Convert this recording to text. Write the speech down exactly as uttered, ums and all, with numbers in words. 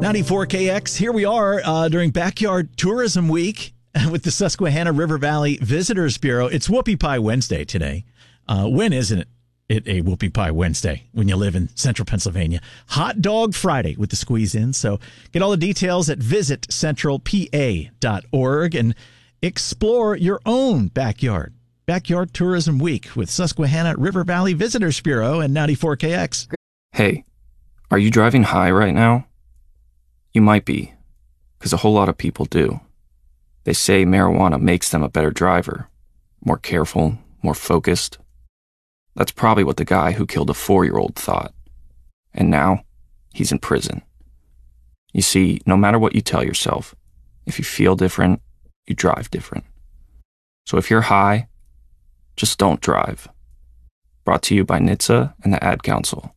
ninety-four K X, here we are uh, during Backyard Tourism Week with the Susquehanna River Valley Visitors Bureau. It's Whoopie Pie Wednesday today. Uh, when isn't it? It a Whoopie Pie Wednesday when you live in central Pennsylvania. Hot Dog Friday with the squeeze in. So get all the details at visit central p a dot org and explore your own backyard. Backyard Tourism Week with Susquehanna River Valley Visitors Bureau and ninety-four K X. Hey, are you driving high right now? You might be, because a whole lot of people do. They say marijuana makes them a better driver, more careful, more focused. That's probably what the guy who killed a four-year-old thought. And now, he's in prison. You see, no matter what you tell yourself, if you feel different, you drive different. So if you're high, just don't drive. Brought to you by N H T S A and the Ad Council.